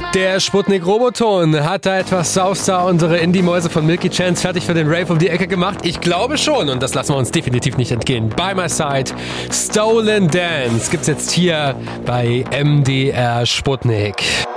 Der Sputnik-Roboton hat da etwas Sauster unsere Indie-Mäuse von Milky Chance fertig für den Rave um die Ecke gemacht. Ich glaube schon und das lassen wir uns definitiv nicht entgehen. By My Side, Stolen Dance gibt's jetzt hier bei MDR Sputnik.